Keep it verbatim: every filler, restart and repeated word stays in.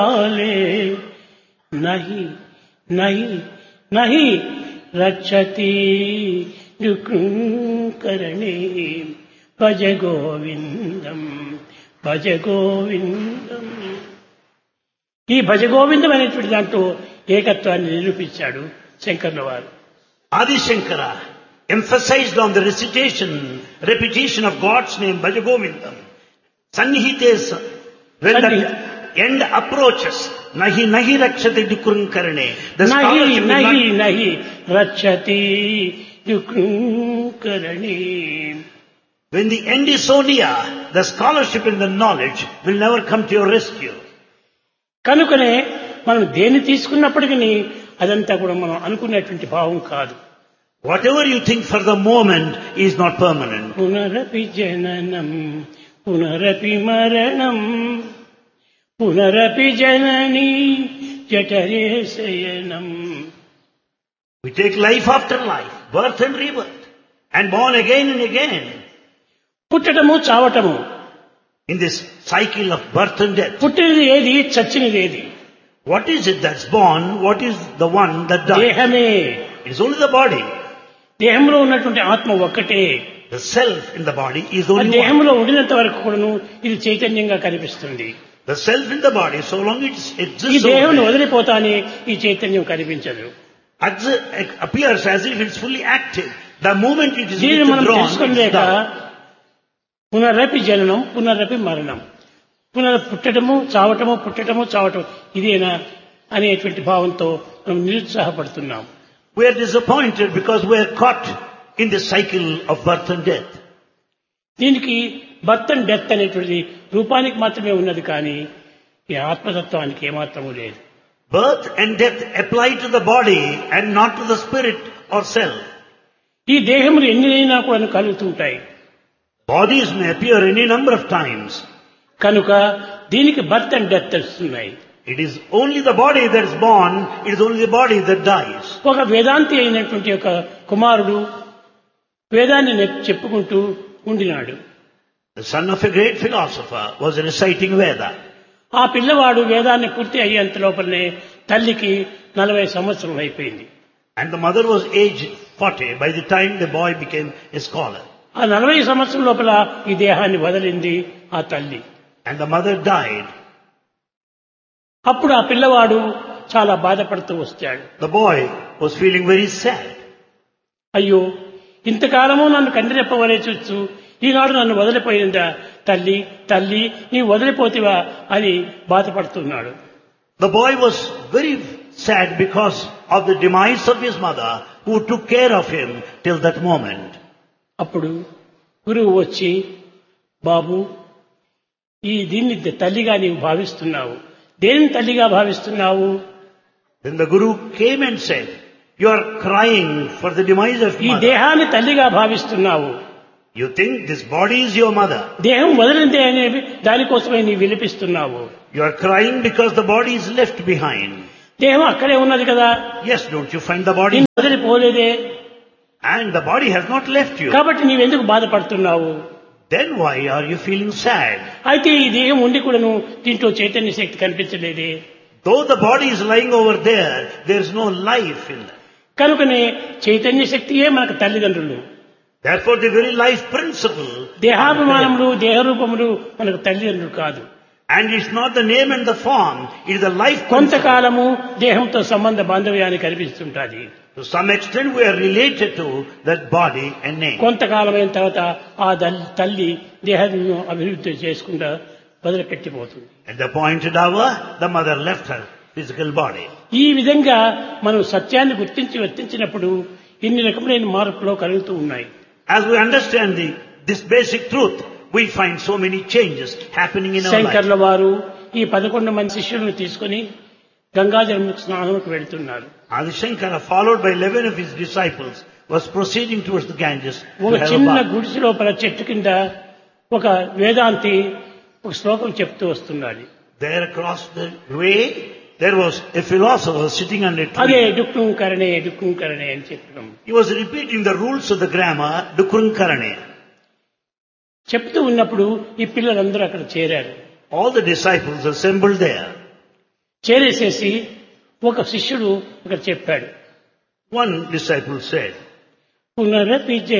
నహి నహి నహి రక్షతి దుఃఖకరణే భజ గోవిందం భజ గోవిందం. ఈ భజ గోవిందం అనేటువంటి దాంట్లో ఏకత్వాన్ని నిరూపించాడు శంకర్ల వారు. Adi Shankara emphasized on the recitation, repetition of God's name, Bhaja Govindam. Sannihite, when the end approaches, nahi nahi rakshati dukrunkarane. The nahi nahi nahi rakshati dukrunkarane. When the end is so near, the scholarship and the knowledge will never come to your rescue. కనుకనే మనం దేన్ని తీసుకున్నప్పటికీ అదంతా కూడా మనం అనుకునేటువంటి భావం కాదు. Whatever you think for the moment is not permanent. పునరపి జననం పునరపి మరణం పునరపి జనని జఠరే శయనం. We take life after life, birth and rebirth, and born again and again. పుట్టడము చావటము. In this cycle of birth and death. పుట్టినది ఏది, చచ్చినది ఏది? What is it that's born? What is the one that dies? దేహమే. It is only the body. దేహంలో ఉన్నటువంటి ఆత్మ ఒక్కటే. The self in the body is only one. దేహంలో ఉండినంత వరకు కూడాను ఇది చైతన్యంగా కనిపిస్తుంది. The self in the body, so long it exists. ఈ దేహం వదిలిపోతానే ఈ చైతన్యం కనిపించదు. It appears as if it's fully active. The moment it is దీన్ని మనం withdrawn, తెలుసుకోలేక పునరపి జననం పునరపి మరణం, పునర పుట్టడము చావటము పుట్టడము చావటం ఇదేనా అనేటువంటి భావంతో మనం నిరుత్సాహపడుతున్నాం. We are disappointed because we are caught in the cycle of birth and death. దీనికి బర్త్ అండ్ డెత్ అనేటువంటి రూపానికి మాత్రమే ఉన్నది, కానీ ఈ ఆత్మతత్వానికి ఏమాత్రము లేదు. Birth and death apply to the body and not to the spirit or self. ఈ దేహములు ఎన్నినైనా కూడా కలుగుతుంటాయి. Bodies may appear any number of times. కనుక దీనికి బర్త్ అండ్ డెత్ వస్తున్నాయి. It is only the body that is born, it is only the body that dies. ఒక వేదాంతి అయినటువంటి ఒక కుమారుడు వేదాన్ని చెప్పుకుంటూ ఉండినాడు. The son of a great philosopher was reciting Veda. ఆ పిల్లవాడు వేదాన్ని పూర్తి అయ్యేంత లోపలనే తల్లికి నలభై సంవత్సరం అయిపోయింది. And the mother was aged forty by the time the boy became a scholar. ఆ నలభై సంవత్సరం లోపల ఈ దేహాన్ని వదిలింది ఆ తల్లి. And the mother died. అప్పుడు ఆ పిల్లవాడు చాలా బాధపడుతూ వచ్చాడు. The boy was feeling very sad. అయ్యో, ఇంతకాలము నన్ను కంటిరెప్పవలే చూస్తూ ఈనాడు నన్ను వదిలిపోయిందా తల్లి, తల్లి నీ వదిలిపోతివా అని బాధపడుతున్నాడు. The boy was very sad because of the demise of his mother who took care of him till that moment. అప్పుడు గురువు వచ్చి, బాబు ఈ దీన్ని తల్లిగా నీవు భావిస్తున్నావు, దేని తల్లిగా భావిస్తున్నావు? Then the Guru came and said, you are crying for the demise of ఈ mother. దేహాన్ని తల్లిగా భావిస్తున్నావు. You think this body is your mother. దేహం వదిలిందే అనే దానికోసమే నీ విలిపిస్తున్నావు. You are crying because the body is left behind. దేహం అక్కడే ఉన్నది కదా. Yes, don't you find the body? వదిలిపోలేదే. And the body has not left you. కాబట్టి నీవెందుకు బాధపడుతున్నావు? Then why are you feeling sad? అయితే ఈ దేహం ఉండి కూడాను దీంట్లో చైతన్య శక్తి కనిపించలేదే. Though the body is lying over there, there is no life in it. కనుకనే చైతన్య శక్తియే మనకు తల్లిదండ్రులు. Therefore the very life principle. దేహాభిమానములు దేహరూపములు మనకు తల్లిదండ్రులు కాదు. And it's not the name and the form, it is the life principle. కొంతకాలము దేహంతో సంబంధ బాంధవ్యాన్ని కనిపిస్తుంటాది. To some extent we are related to that body and name. కొంతకాలమైన తర్వాత ఆ తల్లి దేహాన్ని అభివృద్ధి చేసుకుంటా వదిలిపెట్టిపోతుంది. At the appointed hour, the mother left her physical body. ఈ విధంగా మనం సత్యాన్ని గుర్తించి వర్తించినప్పుడు ఇన్ని రకములైన మార్పులు కలుగుతూ ఉన్నాయి. As we understand the, this basic truth, we find so many changes happening in our life. శంకర్ల వారు ఈ పదకొండు మంది శిష్యులను తీసుకుని గంగాజలం స్నానంకు వెళ్తున్నారు. Adi Shankara, followed by eleven of his disciples, was proceeding towards the Ganges. ఒక చిన్న గుడిసె లోపల చెట్టు కింద ఒక వేదాంతి ఒక శ్లోకం చెప్తూ వస్తున్నాడు. There across the way, there was a philosopher sitting under a tree. అదే దుఃఖం కరణే దుఃఖం కరణే అని చెప్పడం. He was repeating the rules of the grammar, Dukkrum Karane. చెప్తూ ఉన్నప్పుడు ఈ పిల్లలందరూ అక్కడ చేరారు. All the disciples assembled there. చేరేసేసి ఒక శిష్యుడు ఇక్కడ చెప్పాడు. One disciple said, పునరపి